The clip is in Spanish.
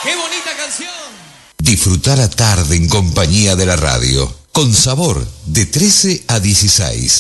¡Qué bonita canción! Disfrutar la tarde en compañía de la radio. Con sabor, de 13 a 16.